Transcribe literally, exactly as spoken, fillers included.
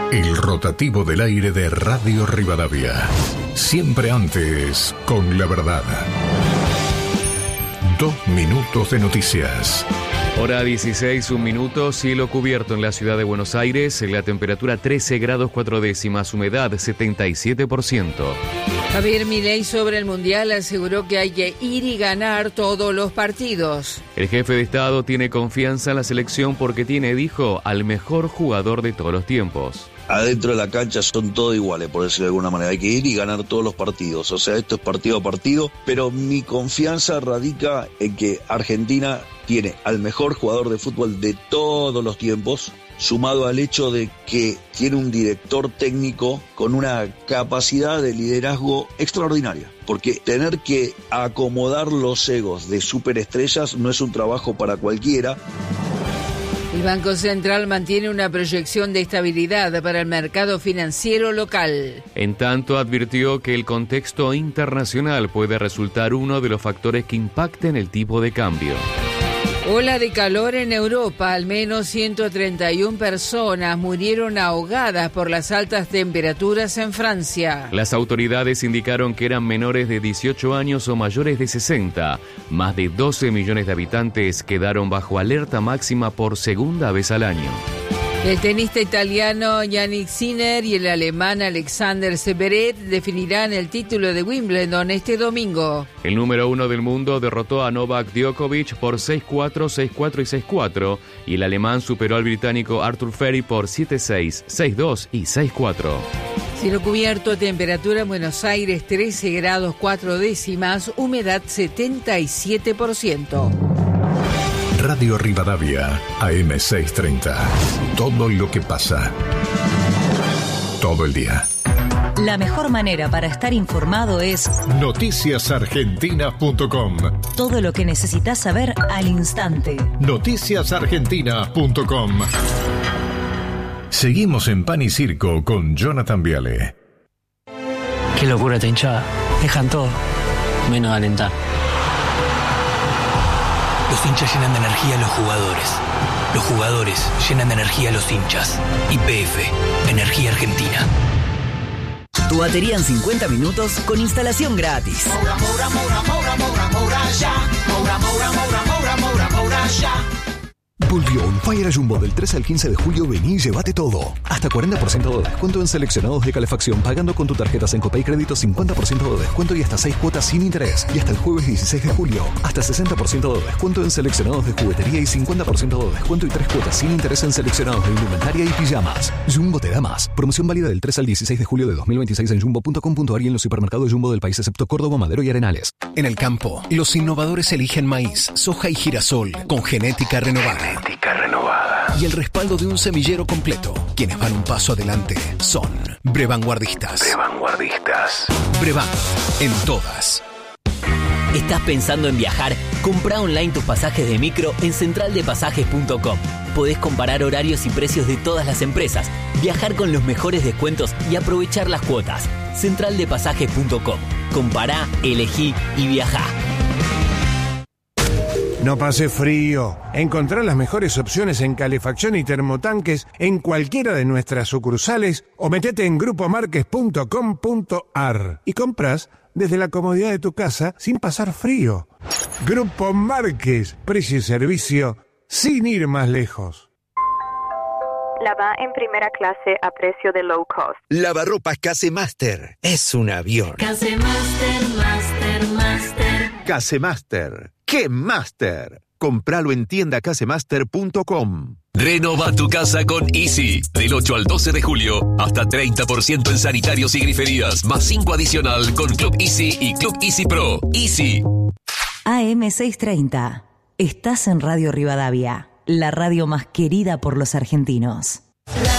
El rotativo del aire de Radio Rivadavia. Siempre antes, con la verdad. Dos minutos de noticias. Hora dieciséis, un minuto, cielo cubierto en la ciudad de Buenos Aires, la temperatura trece grados cuatro décimas, humedad setenta y siete por ciento. Javier Milei sobre el Mundial aseguró que hay que ir y ganar todos los partidos. El jefe de Estado tiene confianza en la selección porque tiene, dijo, al mejor jugador de todos los tiempos. Adentro de la cancha son todos iguales, por decirlo de alguna manera. Hay que ir y ganar todos los partidos. O sea, esto es partido a partido. Pero mi confianza radica en que Argentina tiene al mejor jugador de fútbol de todos los tiempos, sumado al hecho de que tiene un director técnico con una capacidad de liderazgo extraordinaria. Porque tener que acomodar los egos de superestrellas no es un trabajo para cualquiera. El Banco Central mantiene una proyección de estabilidad para el mercado financiero local. En tanto, advirtió que el contexto internacional puede resultar uno de los factores que impacten el tipo de cambio. Ola de calor en Europa. Al menos ciento treinta y una personas murieron ahogadas por las altas temperaturas en Francia. Las autoridades indicaron que eran menores de dieciocho años o mayores de sesenta. Más de doce millones de habitantes quedaron bajo alerta máxima por segunda vez al año. El tenista italiano Jannik Sinner y el alemán Alexander Zverev definirán el título de Wimbledon este domingo. El número uno del mundo derrotó a Novak Djokovic por seis cuatro, seis cuatro y seis cuatro, y el alemán superó al británico Arthur Ferry por siete seis, seis dos y seis cuatro. Cielo cubierto, temperatura en Buenos Aires trece grados cuatro décimas, humedad setenta y siete por ciento. Radio Rivadavia, A M seiscientos treinta. Todo lo que pasa. Todo el día. La mejor manera para estar informado es noticias argentinas punto com. Todo lo que necesitas saber al instante. noticias argentinas punto com. Seguimos en Pan y Circo con Jonathan Viale. Qué locura esta hinchada. Dejan todo, menos alentar. Los hinchas llenan de energía a los jugadores. Los jugadores llenan de energía a los hinchas. Y P F, Energía Argentina. Tu batería en cincuenta minutos con instalación gratis. Moura, Moura, Moura, Moura, Moura, Moura, ya. Moura, Moura, Moura, Moura, Moura, Moura, ya. Volvió un Fire Jumbo del trece al quince de julio. Vení y llévate todo. Hasta cuarenta por ciento de descuento en seleccionados de calefacción pagando con tu tarjeta Sencopay Crédito, cincuenta por ciento de descuento y hasta seis cuotas sin interés. Y hasta el jueves dieciséis de julio, hasta sesenta por ciento de descuento en seleccionados de juguetería y cincuenta por ciento de descuento y tres cuotas sin interés en seleccionados de indumentaria y pijamas. Jumbo te da más. Promoción válida del tres al dieciséis de julio de dos mil veintiséis en jumbo punto com punto a r y en los supermercados Jumbo del país excepto Córdoba, Madero y Arenales. En el campo, los innovadores eligen maíz, soja y girasol con genética renovada. Genética renovada. Y el respaldo de un semillero completo. Quienes van un paso adelante son Brevanguardistas. Brevanguardistas. Brevan, en todas. ¿Estás pensando en viajar? Comprá online tus pasajes de micro en central de pasajes punto com. Podés comparar horarios y precios de todas las empresas, viajar con los mejores descuentos y aprovechar las cuotas. central de pasajes punto com. Compará, elegí y viajá. No pase frío. Encontrá las mejores opciones en calefacción y termotanques en cualquiera de nuestras sucursales o metete en grupo marques punto com punto a r y compras desde la comodidad de tu casa sin pasar frío. Grupo Márquez, precio y servicio sin ir más lejos. Lava en primera clase a precio de low cost. Lavarropas Casemaster. Es un avión. Casemaster, Master, Master. Casemaster. ¡Qué Master! Compralo en tienda casemaster punto com. Renova tu casa con Easy. Del ocho al doce de julio, hasta treinta por ciento en sanitarios y griferías, más cinco adicional con Club Easy y Club Easy Pro. Easy. A M seiscientos treinta. Estás en Radio Rivadavia, la radio más querida por los argentinos.